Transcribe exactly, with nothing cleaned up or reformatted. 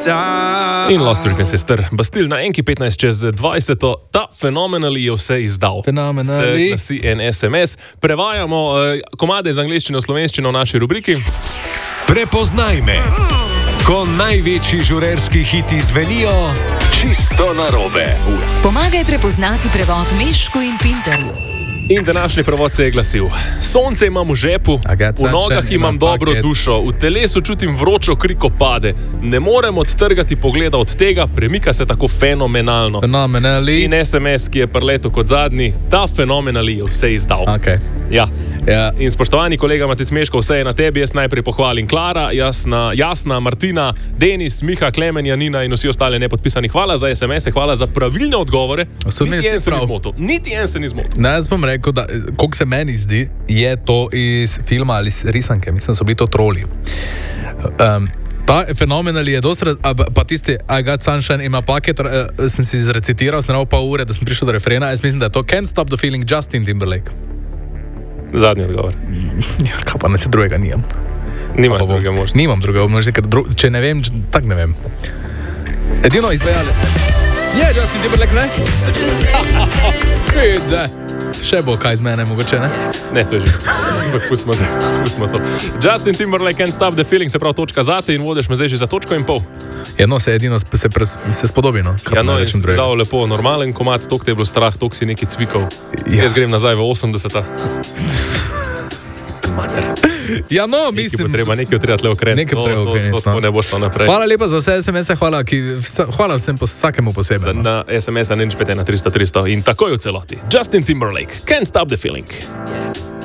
In Lost Weekend Sister, Bastille na enki petnajst čez dvajset, ta Phenomenally je vse izdal. Phenomenally. Si en S M S. Prevajamo uh, komade iz angleščine v slovenščino v naši rubriki. Prepoznaj me. Ko največji žurerski hiti zvenijo čisto narobe. Pomagaj prepoznati prevod Mešku in Pinterju. In današnji prevod se je glasil: Sonce imam v žepu, v nogah imam dobro dušo, v telesu čutim vročo kriko pade. Ne morem odtrgati pogleda od tega, premika se tako fenomenalno. Phenomenally. In S M S, ki je preletel kot zadnji, ta Phenomenally je vse izdal. Okay. Ja. Ja. In spoštovani kolega Matic Meško, vse je na tebi, jaz najprej pohvalim Klara, Jasna, Jasna, Martina, Denis, Miha, Klemen, Janina in vsi ostali nepodpisani. Hvala za S M S, hvala za pravilne odgovore. Niti en se ni zmotil. Niti en se ni zmotil. Ne, jaz bom rekel, da koliko se meni zdi, je to iz filma ali iz risanke, mislim, so bili to troli. Um, Ta Phenomenally je dosti, pa tisti I got sunshine in my pocket, uh, sem si izrecitiral, sem imel pol ure, da sem prišel do refrena, jaz mislim, da je to Can't Stop the Feeling, Justin Timberlake. Zadnji odgovor. Ja, kaj pa ne se drugega nimam. Nimaš drugega možnosti. Nimam drugega možnosti, ker dru če ne vem, tak ne vem. Edino izvejali. Je Justin Timberlake, ne? Vidi, še bo kaj z mene, mogoče, ne? Ne, to je že. Pustimo to. Pustimo to. Justin Timberlake, Can't Stop the Feeling, se pravi točka zate in vodiš me zdaj že za točko in pol. Ja, no, se edino se, pres, se spodobi, no. Ja, no, je dal lepo, normalen komad, tok te je bilo strah, tok si neki cvikov. Ja. Jaz grem nazaj v osemdeseta. Ja, no, mislim... Nekaj treba, nekaj treba tle okrenuti. Nekaj treba okrenuti, no. To ne boš to naprej. Hvala lepa za vse S M S-e, hvala, ki, hvala vsem, vsakemu posebej. No. Na S M S-a nič pet ena tristo tristo in takoj v celoti. Justin Timberlake, Can't Stop the Feeling.